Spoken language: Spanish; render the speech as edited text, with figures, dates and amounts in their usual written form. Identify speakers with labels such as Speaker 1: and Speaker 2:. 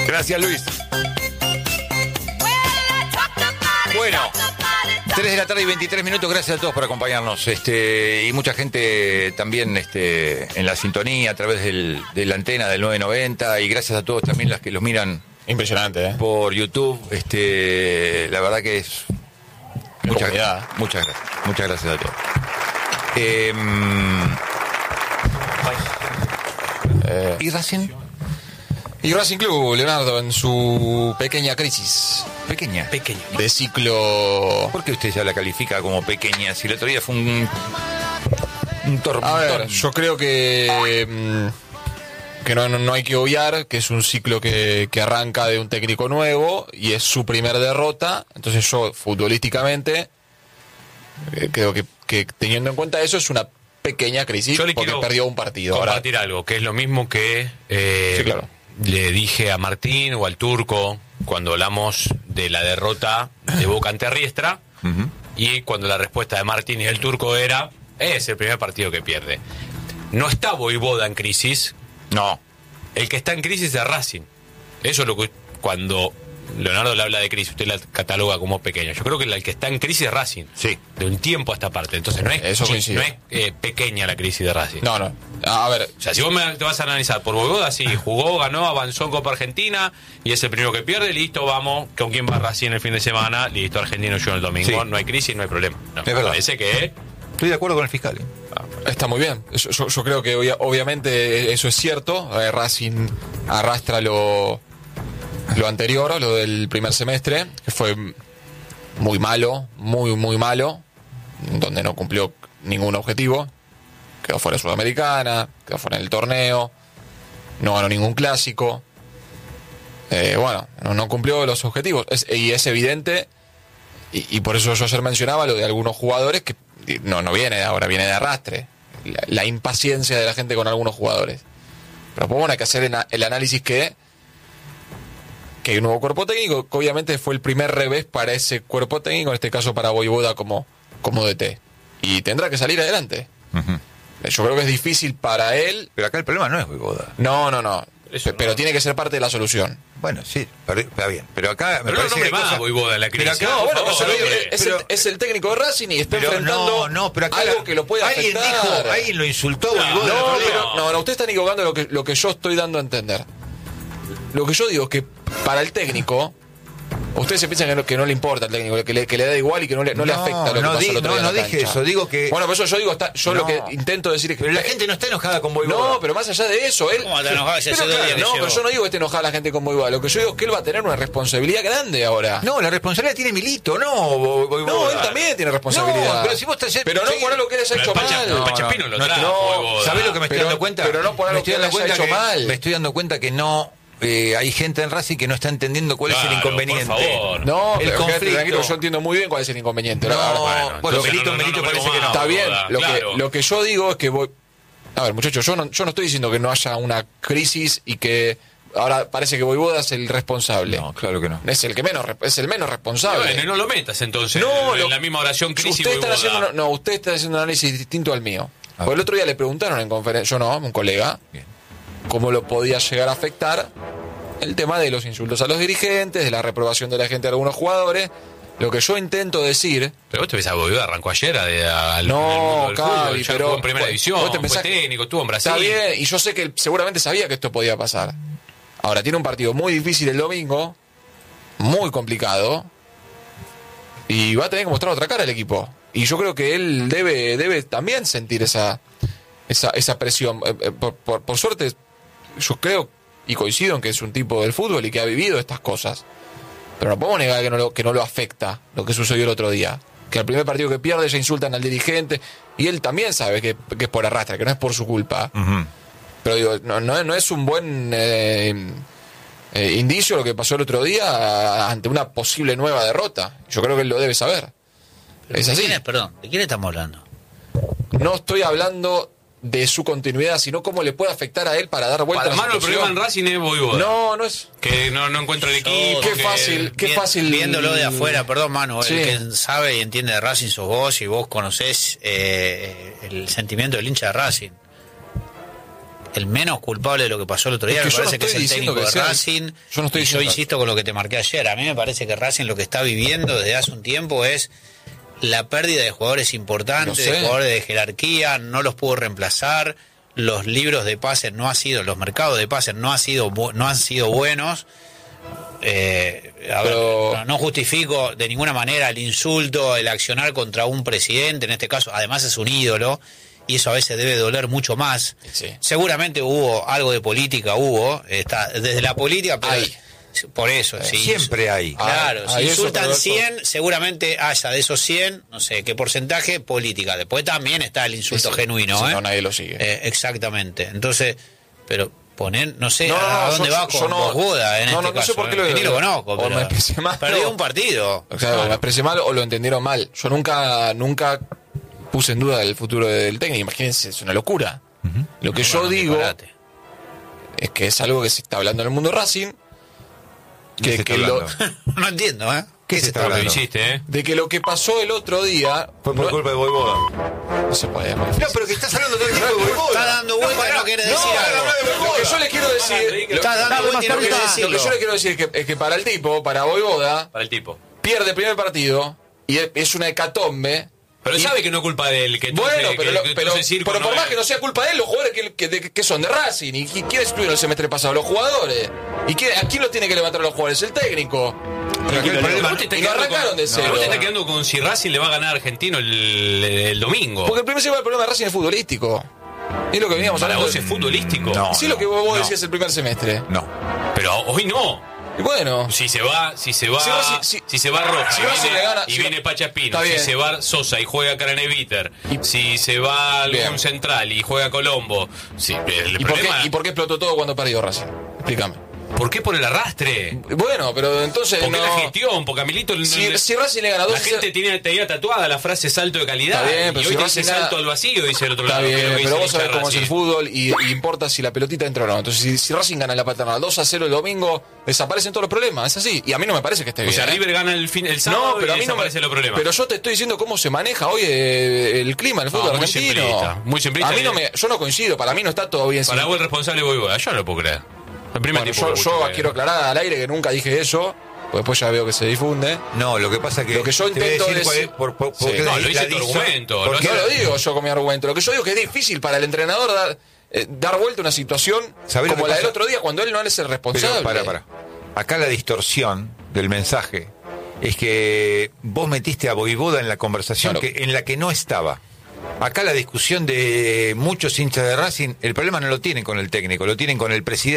Speaker 1: Gracias, Luis. Bueno, 3 de la tarde y 23 minutos. Gracias a todos por acompañarnos. Y mucha gente también en la sintonía a través de la antena del 990. Y gracias a todos también las que los miran.
Speaker 2: Impresionante,
Speaker 1: por YouTube. La verdad que es... Muchas gracias. Muchas gracias a todos. ¿Y Racing?
Speaker 2: Y Racing Club, Leonardo, en su pequeña crisis.
Speaker 1: Pequeña.
Speaker 2: De ciclo...
Speaker 1: ¿Por qué usted ya la califica como pequeña? Si el otro día fue un tormentón.
Speaker 2: A ver, yo creo que no hay que obviar que es un ciclo que arranca de un técnico nuevo y es su primer derrota. Entonces yo, futbolísticamente, creo que teniendo en cuenta eso, es una pequeña crisis porque perdió un partido.
Speaker 3: Compartir algo, que es lo mismo que
Speaker 2: sí, claro.
Speaker 3: Le dije a Martín o al Turco cuando hablamos de la derrota de Boca ante Riestra, y cuando la respuesta de Martín y el Turco era: es el primer partido que pierde. No está Vojvoda en crisis.
Speaker 1: No.
Speaker 3: El que está en crisis es Racing. Eso es lo que cuando Leonardo le habla de crisis, usted la cataloga como pequeña. Yo creo que el que está en crisis es Racing.
Speaker 1: Sí.
Speaker 3: De un tiempo a esta parte. Entonces no es pequeña la crisis de Racing.
Speaker 2: No. A ver.
Speaker 3: O sea, si vos te vas a analizar por Vojvoda, sí, jugó, ganó, avanzó en Copa Argentina y es el primero que pierde, listo, vamos. ¿Con quién va Racing el fin de semana? Listo, Argentino yo el domingo. Sí. No hay crisis, no hay problema. No,
Speaker 1: es verdad.
Speaker 3: Parece que...
Speaker 1: Estoy de acuerdo con el fiscal.
Speaker 2: Está muy bien. Yo creo que obviamente eso es cierto. Racing arrastra lo anterior, lo del primer semestre, que fue muy malo, muy malo, donde no cumplió ningún objetivo. Quedó fuera de Sudamericana, quedó fuera del torneo, no ganó ningún clásico. No cumplió los objetivos. Y es evidente, y por eso yo ayer mencionaba lo de algunos jugadores que no viene de ahora, viene de arrastre. La impaciencia de la gente con algunos jugadores. Pero pues hay que hacer el análisis que hay un nuevo cuerpo técnico, que obviamente fue el primer revés para ese cuerpo técnico, en este caso para Vojvoda como DT. Y tendrá que salir adelante. Yo creo que es difícil para él.
Speaker 1: Pero acá el problema no es Vojvoda.
Speaker 2: No. Pero tiene que ser parte de la solución.
Speaker 1: Bueno, sí, está bien. Pero acá me
Speaker 3: pero
Speaker 1: parece que
Speaker 3: más Vojvoda en la crisis.
Speaker 1: Pero acá,
Speaker 2: es el técnico de Racing y está enfrentando
Speaker 1: pero acá
Speaker 2: algo que lo puede afectar.
Speaker 1: Alguien lo insultó a Vojvoda.
Speaker 2: No, usted está equivocando lo que yo estoy dando a entender. Lo que yo digo es que para el técnico, ustedes se piensan que no le importa al técnico, que le da igual y que no le afecta lo que pasó el otro día.
Speaker 1: No dije eso, digo que...
Speaker 2: Bueno, pues yo digo, lo que intento decir es que...
Speaker 1: Pero la gente no está enojada con Vojvoda.
Speaker 2: No, pero más allá de eso, él...
Speaker 4: ¿Cómo está enojada?
Speaker 2: Pero yo no digo que esté enojada la gente con Vojvoda. Lo que yo digo es que él va a tener una responsabilidad grande ahora.
Speaker 1: No, la responsabilidad tiene Milito, Vojvoda.
Speaker 2: No, él también tiene responsabilidad.
Speaker 1: No, pero si vos estás...
Speaker 2: Pero no por algo que él haya hecho mal.
Speaker 3: Pachapino lo trajo.
Speaker 1: ¿Sabés lo que me estoy dando cuenta?
Speaker 2: Pero no por algo que él haya hecho mal.
Speaker 1: Me estoy dando cuenta que no... hay gente en Racing que no está entendiendo cuál es el inconveniente.
Speaker 3: Por favor.
Speaker 2: No,
Speaker 1: el conflicto.
Speaker 2: Tranquilo, yo entiendo muy bien cuál es el inconveniente.
Speaker 1: Bueno, Milito parece que no.
Speaker 2: Está bien. Lo que yo digo es que a ver, muchachos, yo no estoy diciendo que no haya una crisis y que ahora parece que Vojvoda es el responsable.
Speaker 1: No, claro que no.
Speaker 2: Es el menos responsable.
Speaker 3: Bueno, no lo metas entonces. En la misma oración crisis.
Speaker 2: Usted está haciendo un análisis distinto al mío. Porque el otro día le preguntaron en conferencia, un colega. Bien. Cómo lo podía llegar a afectar el tema de los insultos a los dirigentes, de la reprobación de la gente de algunos jugadores. Lo que yo intento decir...
Speaker 3: Pero vos te ves a Vojvoda, arrancó ayer
Speaker 2: no, Cavi, pero...
Speaker 3: en primera división, fue técnico, estuvo en Brasil.
Speaker 2: Está bien, y yo sé que él seguramente sabía que esto podía pasar. Ahora, tiene un partido muy difícil el domingo, muy complicado, y va a tener que mostrar otra cara el equipo. Y yo creo que él debe también sentir esa presión. Por suerte... Yo creo y coincido en que es un tipo del fútbol y que ha vivido estas cosas. Pero no podemos negar que no lo afecta lo que sucedió el otro día. Que al primer partido que pierde ya insultan al dirigente. Y él también sabe que es por arrastre, que no es por su culpa. Pero digo, no es un buen indicio lo que pasó el otro día ante una posible nueva derrota. Yo creo que él lo debe saber. Es así.
Speaker 4: ¿De quién estamos hablando?
Speaker 2: No estoy hablando de su continuidad, sino cómo le puede afectar a él para dar vuelta a la situación.
Speaker 3: El problema en Racing es Vojvoda.
Speaker 2: No es...
Speaker 3: Que no encuentra el equipo.
Speaker 2: Qué fácil...
Speaker 4: Viéndolo de afuera, perdón, Manu,
Speaker 2: sí.
Speaker 4: El que sabe y entiende de Racing sos vos, y vos conocés el sentimiento del hincha de Racing. el menos culpable de lo que pasó el otro día.
Speaker 2: Es que
Speaker 4: Me
Speaker 2: yo no
Speaker 4: parece que es
Speaker 2: estoy
Speaker 4: el
Speaker 2: diciendo
Speaker 4: técnico
Speaker 2: que
Speaker 4: de
Speaker 2: sea-
Speaker 4: Racing.
Speaker 2: yo no estoy
Speaker 4: Y yo
Speaker 2: diciendo-
Speaker 4: insisto con lo que te marqué ayer. A mí me parece que Racing lo que está viviendo desde hace un tiempo es la pérdida de jugadores importantes,
Speaker 2: Lo sé.
Speaker 4: de jugadores de jerarquía, no los pudo reemplazar. Los libros de pases no han sido, los mercados de pases no han sido buenos. A
Speaker 2: Pero-
Speaker 4: ver, no justifico de ninguna manera el insulto, el accionar contra un presidente, en este caso, además es un ídolo, y eso a veces debe doler mucho más.
Speaker 2: Sí.
Speaker 4: Seguramente hubo algo de política, está desde la política, pero
Speaker 2: Hay.
Speaker 4: por eso, sí.
Speaker 1: Siempre hay.
Speaker 4: Claro,
Speaker 2: Ah,
Speaker 4: si
Speaker 2: eso,
Speaker 4: insultan
Speaker 2: pero eso-
Speaker 4: 100, seguramente haya de esos 100, no sé qué porcentaje, política. Después también está el insulto
Speaker 2: Sí,
Speaker 4: genuino,
Speaker 2: sí,
Speaker 4: ¿eh?
Speaker 2: no, nadie lo sigue.
Speaker 4: Exactamente. Entonces, pero poner, no sé,
Speaker 2: No, no,
Speaker 4: a
Speaker 2: no,
Speaker 4: dónde
Speaker 2: yo-
Speaker 4: va
Speaker 2: yo
Speaker 4: con
Speaker 2: no-
Speaker 4: Boguda en
Speaker 2: no,
Speaker 4: este
Speaker 2: no sé
Speaker 4: caso,
Speaker 2: por qué
Speaker 4: que ni lo conozco,
Speaker 2: o me
Speaker 4: pero
Speaker 2: expresé mal,
Speaker 4: perdió
Speaker 2: o-
Speaker 4: un partido.
Speaker 2: O sea, o me expresé mal o lo entendieron mal. Yo nunca puse en duda el futuro del técnico. Imagínense, es una locura. Lo que yo
Speaker 4: Bueno,
Speaker 2: digo
Speaker 4: disparate.
Speaker 2: es que es algo que se está hablando en el mundo Racing.
Speaker 1: ¿Qué se está hablando?
Speaker 4: No entiendo, ¿eh?
Speaker 1: ¿Qué se está
Speaker 3: Lo
Speaker 1: hablando?
Speaker 3: hiciste, ¿eh?
Speaker 2: de que lo que pasó el otro día
Speaker 1: Fue por culpa de Voivoda.
Speaker 2: no se puede.
Speaker 1: No, pero que estás hablando todo el tiempo de Voivoda.
Speaker 4: Está dando vuelta y no quiere decir algo.
Speaker 2: Lo que yo le quiero decir,
Speaker 4: Está dando vuelta y no quiere
Speaker 2: lo que
Speaker 4: decirlo.
Speaker 2: yo le quiero decir es que para el tipo, para Voivoda,
Speaker 3: Para el tipo.
Speaker 2: pierde el primer partido y es una hecatombe.
Speaker 3: Pero
Speaker 2: Y-
Speaker 3: sabe que no es culpa de él. Que
Speaker 2: Bueno, pero, pero
Speaker 3: por
Speaker 2: por más que no sea culpa de él, los jugadores que son de Racing, ¿y quiénes estuvieron el semestre pasado? Los jugadores. ¿A quién los tiene que levantar a los jugadores? El técnico.
Speaker 1: Pero que el problema-
Speaker 2: Y no arrancaron de cero.
Speaker 3: Vos te estás quedando con si Racing le va a ganar a Argentino el domingo.
Speaker 2: Porque el primer problema de Racing es futbolístico. Es lo que veníamos
Speaker 3: Para
Speaker 2: hablando.
Speaker 3: vos es futbolístico.
Speaker 1: No.
Speaker 2: Sí, lo que vos
Speaker 1: no.
Speaker 2: decías el primer semestre.
Speaker 1: No.
Speaker 3: Pero hoy no.
Speaker 2: Y bueno,
Speaker 3: Si se va
Speaker 2: Si Racing-
Speaker 3: si se va Roja
Speaker 2: si
Speaker 3: y
Speaker 2: Racing
Speaker 3: viene,
Speaker 2: le gana-
Speaker 3: y
Speaker 2: si-
Speaker 3: viene Pachapino,
Speaker 2: Está
Speaker 3: si
Speaker 2: bien.
Speaker 3: se va Sosa y juega Craneviter, si se va algún
Speaker 2: Bien.
Speaker 3: central y juega Colombo, sí, el
Speaker 2: ¿y por, qué,
Speaker 3: problema
Speaker 2: ¿y por qué explotó todo cuando perdió Racing? Explícame.
Speaker 3: ¿por qué por el arrastre?
Speaker 2: Bueno, pero entonces
Speaker 3: Porque
Speaker 2: no.
Speaker 3: la gestión, porque a Milito
Speaker 2: Si Racing le gana
Speaker 3: la
Speaker 2: 2
Speaker 3: gente tenía tatuada la frase salto de calidad.
Speaker 2: Está bien, pero
Speaker 3: y
Speaker 2: si
Speaker 3: hoy te
Speaker 2: Racing
Speaker 3: dice
Speaker 2: gana-
Speaker 3: salto al vacío, dice el otro
Speaker 2: Está
Speaker 3: lado. que es
Speaker 2: bien,
Speaker 3: lo que
Speaker 2: pero
Speaker 3: dice
Speaker 2: vos
Speaker 3: el
Speaker 2: sabés
Speaker 3: hincha
Speaker 2: cómo es el
Speaker 3: Racing.
Speaker 2: fútbol y importa si la pelotita entra o no. Entonces, si Racing gana en la paternal 2-0 el domingo, desaparecen todos los problemas. Es así. Y a mí no me parece que esté
Speaker 3: O
Speaker 2: bien.
Speaker 3: sea,
Speaker 2: ¿eh?
Speaker 3: River gana el sábado
Speaker 2: No, pero a
Speaker 3: y
Speaker 2: mí no me
Speaker 3: desaparecen los problemas.
Speaker 2: Pero yo te estoy diciendo cómo se maneja hoy el clima en el fútbol
Speaker 3: muy
Speaker 2: argentino.
Speaker 3: simplista, muy simplista.
Speaker 2: A mí yo no coincido. Para mí no está todo bien.
Speaker 3: Para
Speaker 2: Sí.
Speaker 3: vos el responsable Voivoda, yo no lo puedo creer. El primer
Speaker 2: Bueno,
Speaker 3: tipo que
Speaker 2: yo
Speaker 3: escucho que-
Speaker 2: quiero aclarar al aire que nunca dije eso. Pues después ya veo que se difunde.
Speaker 1: No, lo que pasa que.
Speaker 2: Lo que yo
Speaker 1: te voy a
Speaker 2: intento
Speaker 1: decir cuál
Speaker 2: decir-
Speaker 1: es, porque
Speaker 2: Sí.
Speaker 3: No,
Speaker 1: la-
Speaker 3: lo
Speaker 1: la
Speaker 3: dice tu
Speaker 1: diso-
Speaker 3: argumento,
Speaker 1: porque-
Speaker 2: No lo digo yo con mi argumento. Lo que yo digo es que es difícil para el entrenador dar vuelta a una situación
Speaker 1: ¿Sabés lo
Speaker 2: como
Speaker 1: que
Speaker 2: la del
Speaker 1: pasa?
Speaker 2: otro día cuando él no es el responsable.
Speaker 1: Pero para. Acá la distorsión del mensaje es que vos metiste a Voivoda en la conversación
Speaker 2: Claro.
Speaker 1: en la que no estaba. Acá la discusión de muchos hinchas de Racing, el problema no lo tienen con el técnico, lo tienen con el presidente.